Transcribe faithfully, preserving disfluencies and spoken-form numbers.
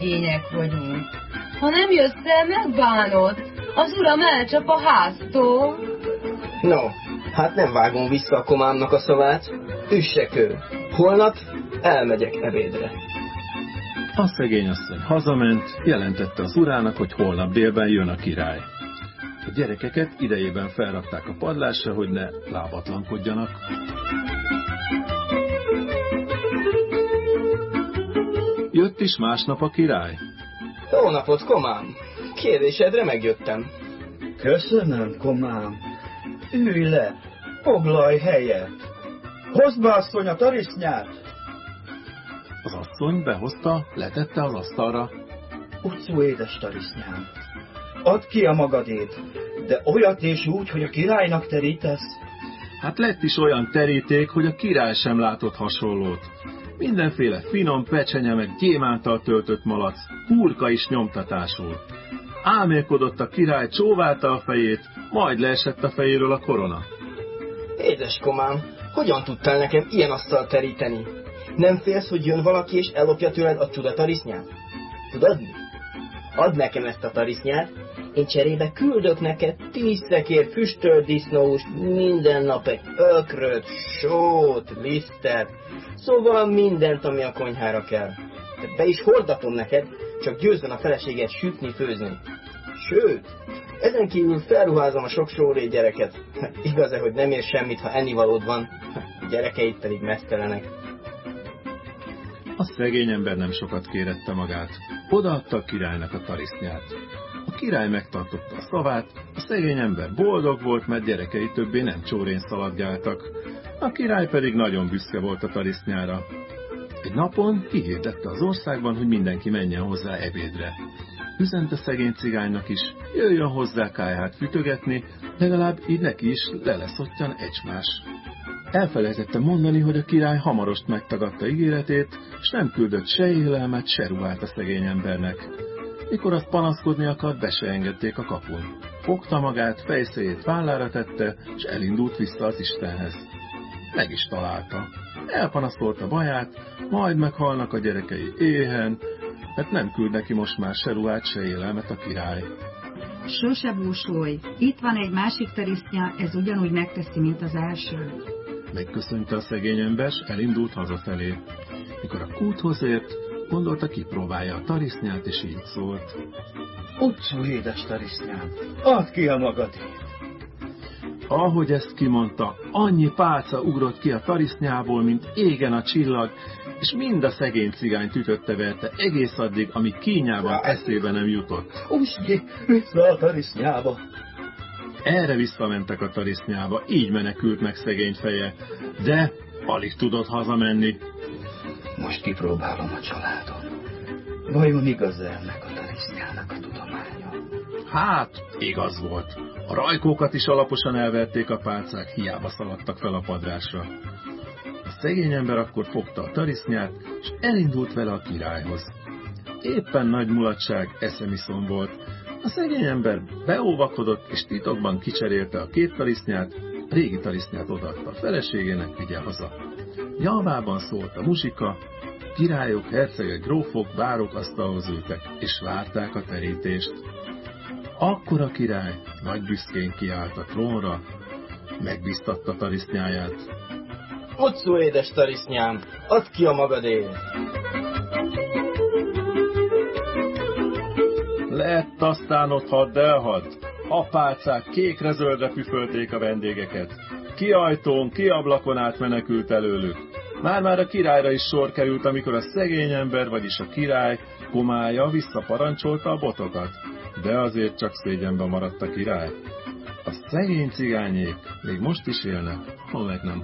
szegények vagyunk. Ha nem jössz el, megbánod. Az uram elcsap a háztól. No, hát nem vágom vissza a komámnak a szavát. Üssek ő. Holnap elmegyek ebédre. A szegény asszony hazament, jelentette az urának, hogy holnap délben jön a király. A gyerekeket idejében felrakták a padlásra, hogy ne lábatlankodjanak. Jött is másnap a király. Jó napot, komám! Kérdésedre megjöttem. Köszönöm, komám. Ülj le, foglalj helyet. Hozd be, asszony, a tarisznyát! Az asszony behozta, letette az asztalra. Utcú, édes tarisznyám, add ki a magadét, de olyat és úgy, hogy a királynak terítesz. Hát lett is olyan teríték, hogy a király sem látott hasonlót. Mindenféle finom pecsenye meg gyémántal töltött malac, hurka is nyomtatásul. Álmélkodott a király, csóválta a fejét, majd leesett a fejéről a korona. Édes komám, hogyan tudtál nekem ilyen asztalt teríteni? Nem félsz, hogy jön valaki és ellopja tőled a csuda tarisznyát? Tudod mi? Add nekem ezt a tarisznyát, én cserébe küldök neked tíz szekér füstölt disznóhúst, minden nap egy ökröt, sót, lisztet, szóval mindent, ami a konyhára kell. De be is hordatom neked, csak győzzön a feleséget sütni, főzni. Sőt, ezen kívül felruházom a sok sóré gyereket. Igaz-e, hogy nem ér semmit, ha ennivalód van, a gyerekeid pedig meztelenek. A szegény ember nem sokat kérette magát. Odaadta a királynak a tarisznyát. A király megtartotta a szavát, a szegény ember boldog volt, mert gyerekei többé nem csórén szaladgáltak. A király pedig nagyon büszke volt a tarisznyára. Egy napon kihirdette az országban, hogy mindenki menjen hozzá ebédre. Üzent a szegény cigánynak is, jöjjön hozzá kályhát fütögetni, legalább így neki is le lesz ottyan egymás. Elfelejtette mondani, hogy a király hamarost megtagadta ígéretét, és nem küldött se élelmet, se ruhát a szegény embernek. Mikor azt panaszkodni akart, be se engedték a kapun. Fogta magát, fejszéjét vállára tette, és elindult vissza az Istenhez. Meg is találta. Elpanaszolta baját, majd meghalnak a gyerekei éhen, mert nem küld neki most már se ruhát, se élelmet a király. Sose búsulj, itt van egy másik tarisznya, ez ugyanúgy megteszi, mint az első. Megköszönte a szegény ember, s elindult hazafelé. Mikor a kúthoz ért, gondolta, kipróbálja a tarisznyát, és így szólt. Utcú, édes tarisznyám, add ki a magadét! Ahogy ezt kimondta, annyi pálca ugrott ki a tarisznyából, mint égen a csillag, és mind a szegény cigányt ütötte verte egész addig, amíg kínjában eszébe nem jutott. Usd vissza a tarisznyába! Erre visszamentek a tarisznyába, így menekült meg szegény feje, de alig tudott hazamenni. Most kipróbálom a családon. Vajon igaz ennek a tarisznyának a tudománya? Hát, igaz volt. A rajkókat is alaposan elverték a pálcák, hiába szaladtak fel a padrásra. A szegény ember akkor fogta a tarisznyát, és elindult vele a királyhoz. Éppen nagy mulatság, eszemiszom volt. A szegény ember beóvakodott, és titokban kicserélte a két tarisznyát, a régi tarisznyát odaadta a feleségének, vigye haza. Javában szólt a muzsika, királyok, hercegek, grófok, bárok asztalhoz ültek, és várták a terítést. Akkor a király nagy büszkén kiállt a trónra, megbíztatta tarisznyáját. Utcú, édes tarisznyám, add ki a magadét! Lett aztán ott hadd elhadd. A pálcák kékre-zöldre püfölték a vendégeket. Ki ajtón, ki ablakon át menekült előlük. Már-már a királyra is sor került, amikor a szegény ember, vagyis a király komája visszaparancsolta a botokat. De azért csak szégyenbe maradt a király. A szegény cigányék még most is élnek, ha meg nem